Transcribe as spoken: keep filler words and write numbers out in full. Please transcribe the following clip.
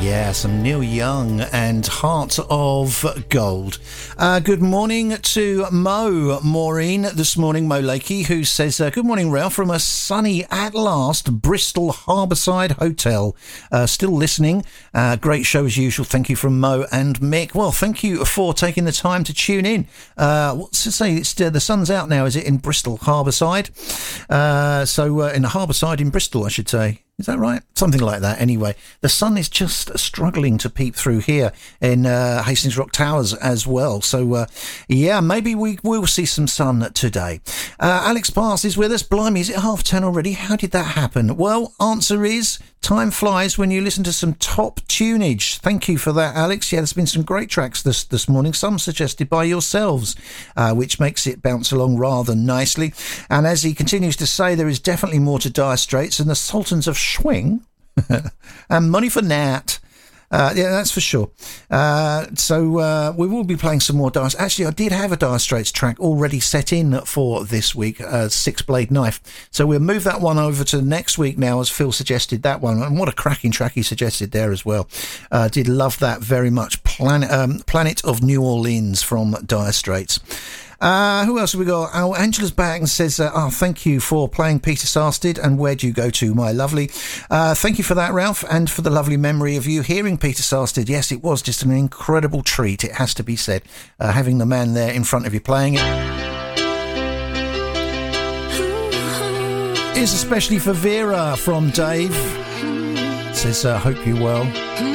Yeah, some Neil Young and Heart of Gold. Uh, good morning to Mo Maureen this morning, Mo Lakey, who says, uh, good morning, Ralph, from a sunny, at last, Bristol Harbourside Hotel. Uh, still listening. Uh, great show as usual. Thank you from Mo and Mick. Well, thank you for taking the time to tune in. Uh, what's to say? It's, uh, the sun's out now, is it, in Bristol Harbourside? Uh, so, uh, in the Harbourside in Bristol, I should say. Is that right? Something like that. Anyway, the sun is just struggling to peep through here in uh, Hastings Rock Towers as well. So, uh, yeah, maybe we will see some sun today. Uh, Alex Pass is with us. Blimey, is it half ten already? How did that happen? Well, answer is time flies when you listen to some top tunage. Thank you for that, Alex. Yeah, there's been some great tracks this, this morning, some suggested by yourselves, uh, which makes it bounce along rather nicely. And as he continues to say, there is definitely more to Dire Straits and the Sultans of Swing and Money for Nat. Uh, yeah, that's for sure. Uh, so uh, we will be playing some more Dire. Actually, I did have a Dire Straits track already set in for this week, uh, Six Blade Knife. So we'll move that one over to next week now, as Phil suggested that one. And what a cracking track he suggested there as well. Uh, did love that very much. Planet, um, Planet of New Orleans from Dire Straits. Uh, who else have we got? Oh, Angela's back and says, uh, oh, thank you for playing Peter Sarsted, and where do you go to, my lovely? Uh, thank you for that, Ralph, and for the lovely memory of you hearing Peter Sarsted. Yes, it was just an incredible treat, it has to be said, uh, having the man there in front of you playing it. Is especially for Vera from Dave. Says, uh, hope you're well.